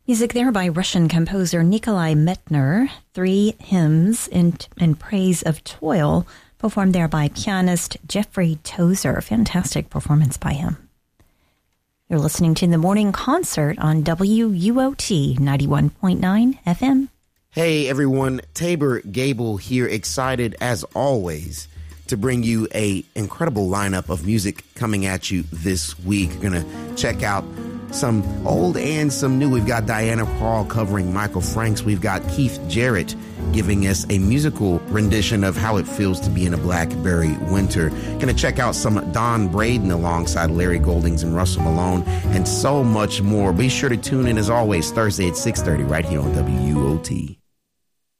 Music there by Russian composer Nikolai Metner. 3 hymns in praise of toil, performed there by pianist Jeffrey Tozer. Fantastic performance by him. You're listening to The Morning Concert on WUOT 91.9 FM. Hey everyone, Tabor Gable here, excited as always to bring you a incredible lineup of music coming at you this week. We're going to check out some old and some new. We've got Diana Krall covering Michael Franks. We've got Keith Jarrett giving us a musical rendition of how it feels to be in a blackberry winter. Going to check out some Don Braden alongside Larry Goldings and Russell Malone, and so much more. Be sure to tune in as always Thursday at 6:30 right here on WUOT.